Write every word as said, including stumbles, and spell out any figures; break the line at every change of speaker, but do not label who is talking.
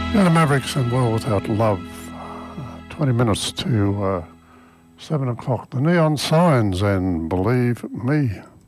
Yeah, the Mavericks and World Without Love. Uh, twenty minutes to uh, seven o'clock. The Neon Signs and Believe Me.